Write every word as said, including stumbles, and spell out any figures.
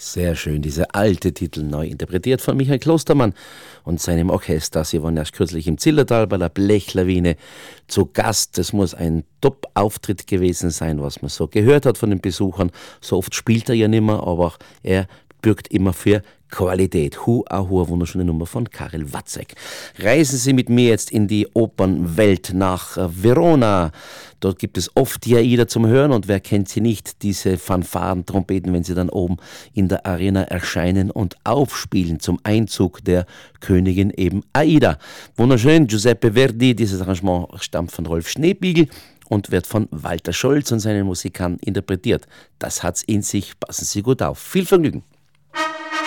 Sehr schön, diese alte Titel neu interpretiert von Michael Klostermann und seinem Orchester. Sie waren erst kürzlich im Zillertal bei der Blechlawine zu Gast. Das muss ein Top-Auftritt gewesen sein, was man so gehört hat von den Besuchern. So oft spielt er ja nicht mehr, aber er bürgt immer für Qualität. Hu Ahu, eine wunderschöne Nummer von Karel Watzek. Reisen Sie mit mir jetzt in die Opernwelt nach Verona. Dort gibt es oft die Aida zum Hören und wer kennt sie nicht, diese Fanfaren, Trompeten, wenn sie dann oben in der Arena erscheinen und aufspielen zum Einzug der Königin eben Aida. Wunderschön, Giuseppe Verdi, dieses Arrangement stammt von Rolf Schneebiegel und wird von Walter Scholz und seinen Musikern interpretiert. Das hat's in sich, passen Sie gut auf. Viel Vergnügen.